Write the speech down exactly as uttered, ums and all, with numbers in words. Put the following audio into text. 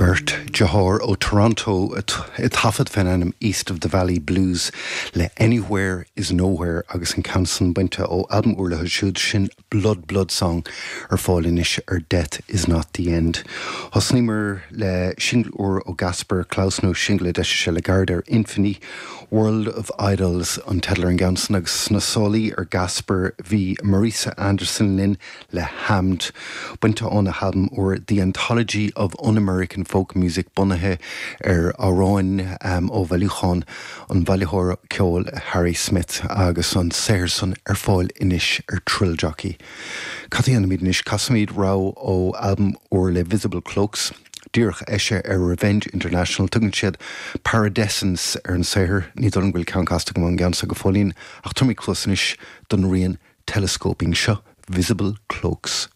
Bert Jahar ó Toronto i tafod fenanam East of the Valley Blues le Anywhere is Nowhere agus an cansan buinte ó album urla siúd sin Blood Blood Song ar fáilinis ar Death is Not the End. Hosnimer le single ur ó Gasper Klausno single de se le Gardar Infinity World of Idols an Tedler an Gansan agus na soli ar Gasper v Marisa Anderson Lynn le Hamd buinte on a album or The Anthology of Un-American Folk Music bunathe ar áráin um, ó Bhailúchán an Bhailíthóir ceol Harry Smith agus an Saherson ar fáil inis ar Trill Jockey. Catí an míid inis casamíd rá ó album or le Visible Cloaks Dúrach eise ar Revenge International tugann siad Paradescence ar an Saher ní don bhfuil ceann go an gansa go fólín ach tuaigh closanis don rion telescoping seo Visible Cloaks.